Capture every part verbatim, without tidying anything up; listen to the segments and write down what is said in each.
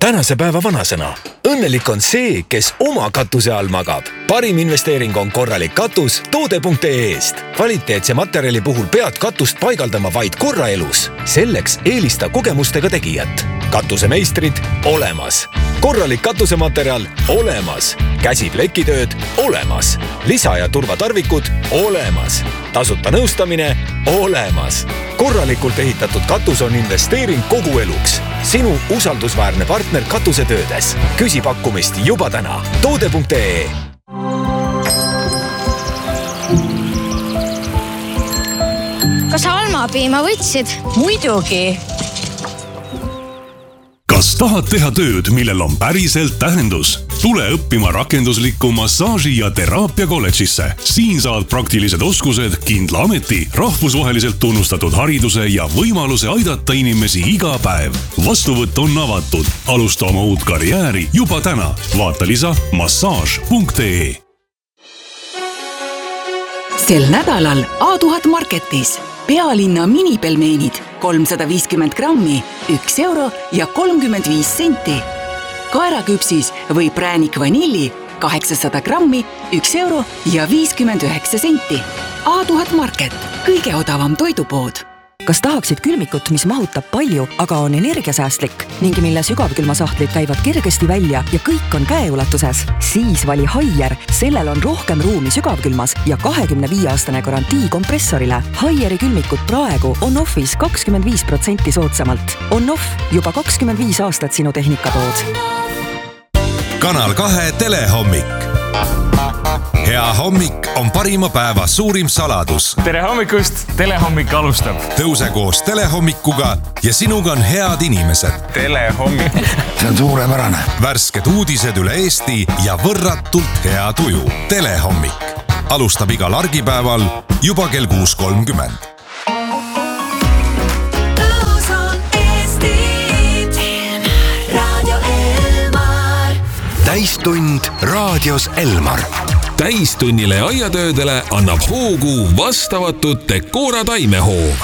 tänase päeva vanasõna. Õnnelik on see, kes oma katuse all magab. Parim investeering on korralik katus toode punkt ee eest. Kvaliteetse materjali puhul pead katust paigaldama vaid korra elus. Selleks eelista kogemustega tegijat. Katusemeistrid olemas. Korralik katusematerjal olemas. Käsiplekitööd olemas. Lisa- ja turvatarvikud olemas. Tasuta nõustamine olemas. Korralikult ehitatud katus on investeering kogu eluks. Sinu usaldusväärne partner katusetöödes. Küsi pakkumist juba täna. toode punkt ee. Kas sa almapiima võtsid? Muidugi. Kas tahad teha tööd, millel on päriselt tähendus? Tule õppima rakenduslikku massaaži- ja teraapia kolledžisse. Siin saad praktilised oskused, kindla ameti, rahvusvaheliselt tunnustatud hariduse ja võimaluse aidata inimesi iga päev. Vastuvõtt on avatud. Alusta oma uut karjääri juba täna. Vaata lisa massaaž punkt ee. Sel nädalal A tuhat Marketis pealinna minipelmeenid kolmsada viiskümmend grammi, üks euro ja kolmkümmend viis senti. Kaeraküpsis või präänik vanilli kaheksasada grammi, üks euro ja viiskümmend üheksa senti. A tuhat Market, kõige odavam toidupood. Kas tahaksid külmikut, mis mahutab palju, aga on energiasäästlik ning mille sügavkülmasahtlid käivad kergesti välja ja kõik on käeulatuses? Siis vali Haier. Sellel on rohkem ruumi sügavkülmas ja kahekümne viie aastane garantii kompressorile. Haieri külmikut praegu on offis kakskümmend viis protsenti soodsamalt. On off juba kakskümmend viis aastat sinu tehnikatood. Kanal kahe telehommik. Hea hommik on parima päeva suurim saladus. Tere hommikust, telehommik alustab. Tõuse koos telehommikuga ja sinuga on head inimesed. Telehommik. See on suurepärane. Värsked uudised üle Eesti ja võrratult hea tuju. Telehommik. Alustab igal argipäeval juba kell kuus kolmkümmend. Täistund raadios Elmar. Täistunnile ja aiatöödele annab hoogu vastavatud Decora taimehoov.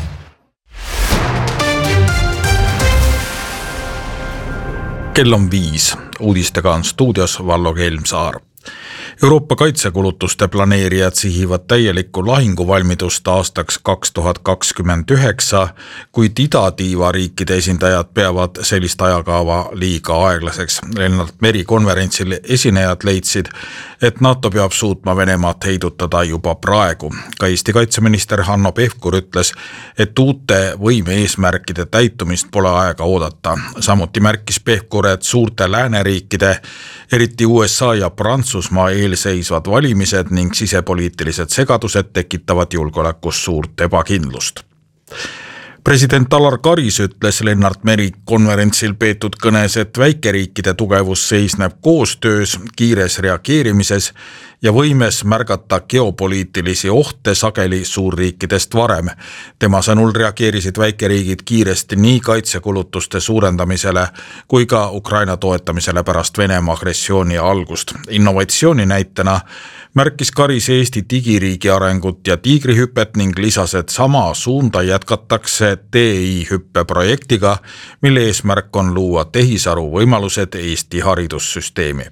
Kell on viis. Uudistega on stuudios Vallo Kelmsaar. Euroopa kaitsekulutuste planeerijad sihivad täielikku lahinguvalmidust aastaks kaks tuhat kakskümmend üheksa, kuid idatiiva riikide esindajad peavad sellist ajakaava liiga aeglaseks. Lennart Meri konverentsil esinejad leidsid, et NATO peab suutma Venemaad heidutada juba praegu. Ka Eesti kaitseminister Hanno Pevkur ütles, et uute võime eesmärkide täitumist pole aega oodata. Samuti märkis Pevkur, et suurte lääneriikide, eriti U S A ja Prantsusmaa eelseisvad valimised ning sisepoliitilised segadused tekitavad julgeolekus suurt ebakindlust. President Alar Karis ütles Lennart Meri konverentsil peetud kõnes, et väikeriikide tugevus seisneb koostöös, kiires reageerimises ja võimes märgata geopoliitilisi ohte sageli suurriikidest varem. Tema sõnul reageerisid väikeriigid kiiresti nii kaitsekulutuste suurendamisele kui ka Ukraina toetamisele pärast Venemaa agressiooni algust. Innovatsiooni näitena märkis Karis Eesti digiriigi arengut ja tiigrihüpet ning lisas, et sama suunda jätkatakse T I hüppe projektiga, mille eesmärk on luua tehisaru võimalused Eesti haridussüsteemi.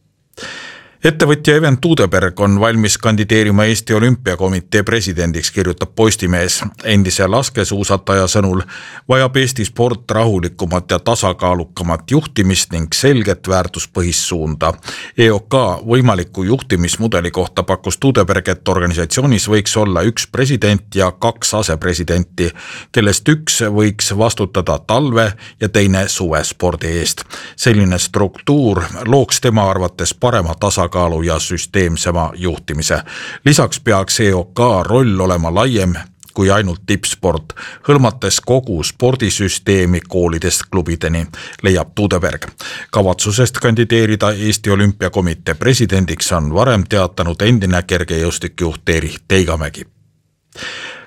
Ettevõtja Even Tuudeberg on valmis kandideerima Eesti Olümpiakomitee presidendiks, kirjutab Postimees. Endise laskesuusataja sõnul vajab Eesti sport rahulikumat ja tasakaalukamat juhtimist ning selget väärtuspõhist suunda. E O K võimaliku juhtimismudeli kohta pakkus Tuudeberg, et organisatsioonis võiks olla üks president ja kaks asepresidenti, kellest üks võiks vastutada talve ja teine suvespordi eest. Selline struktuur looks tema arvates parema tasakaalu ja süsteemsema juhtimise. Lisaks peaks E O K roll olema laiem kui ainult tippsport, hõlmates kogu spordisüsteemi koolidest klubideni, leiab Tuudeberg. Kavatsusest kandideerida Eesti Olümpiakomitee presidendiks on varem teatanud endine kergejõustikjuht Erich Teigamägi.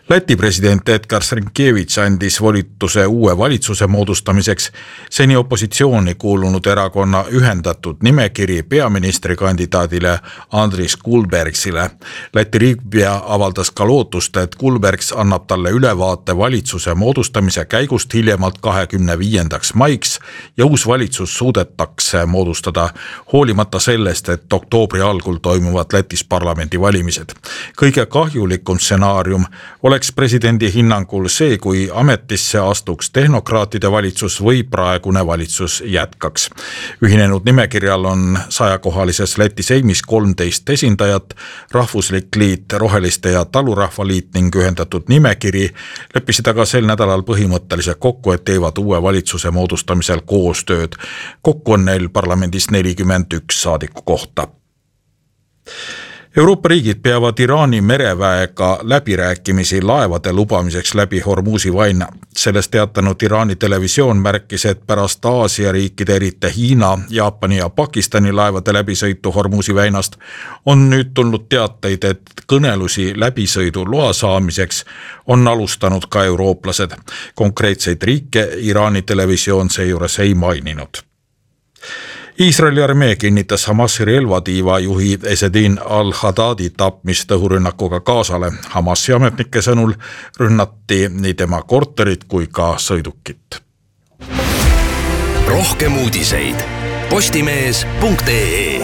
Läti president Edgar Rinkevitš andis volituse uue valitsuse moodustamiseks seni opositsiooni kuulunud erakonna ühendatud nimekiri peaministrikandidaadile Andris Kulbergsile. Läti riigipea avaldas ka lootust, et Kulbergs annab talle ülevaate valitsuse moodustamise käigust hiljemalt kahekümne viiendaks maiks ja uus valitsus suudetakse moodustada hoolimata sellest, et oktoobri algul toimuvad Lätis parlamendivalimised. Kõige kahjulikum stsenaarium oleks presidendi hinnangul see, kui ametisse astuks tehnokraatide valitsus või praegune valitsus jätkaks. Ühinenud nimekirjal on sajakohalises Läti seimis kolmteist esindajat, Rahvuslik liit, Roheliste ja Talurahvaliit ning ühendatud nimekiri leppisid aga sel nädalal põhimõtteliselt kokku, et teevad uue valitsuse moodustamisel koostööd. Kokku on neil parlamendis nelikümmend üks saadiku kohta. Euroopa riigid peavad Iraani mereväega läbirääkimisi laevade lubamiseks läbi Hormuzi vaina. Sellest teatanud Iraani televisioon märkis, et pärast Aasia riikide, eriti Hiina, Jaapani ja Pakistani laevade läbisõitu Hormuzi väinast on nüüd tulnud teateid, et kõnelusi läbisõidu loa saamiseks on alustanud ka eurooplased. Konkreetseid riike Iraani televisioon seejuures ei maininud. Iisraeli armee kinnitas Hamasi relvatiiva juhi Esedin al-Haddadi tapmist õhurünnakuga Gazale. Hamasi ametnike sõnul rünnati nii tema korterit kui ka sõidukit. Rohkem uudiseid postimees punkt ee.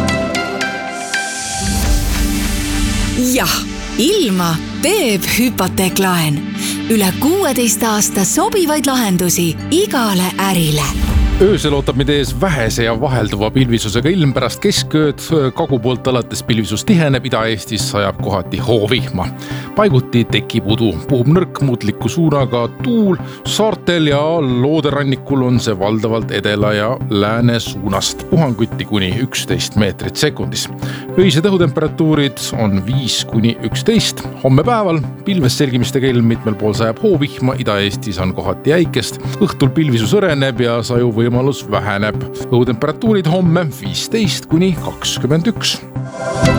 Jah, ilma teeb hüpoteeklaen. Üle kuueteist aasta sobivaid lahendusi igale ärile. Öösel ootab meid ees vähese ja vahelduva pilvisusega ilm pärast keskööd. Kagu poolt alates pilvisus tiheneb, Ida-Eestis sajab kohati hoovihma. Paiguti tekib udu, puhub nõrk muutliku suunaga tuul. Saartel ja looderannikul on see valdavalt edela ja lääne suunast. Puhanguti kuni üksteist meetrit sekundis. Öised õhutemperatuurid on viis kuni üksteist. Homme päeval pilves selgimistega ilm mitmel pool sajab hoovihma, Ida-Eestis on kohati jäikest. Õhtul pilvisus õreneb ja saju või võimalus väheneb. Õhutemperatuurid homme viisteist kuni kakskümmend üks.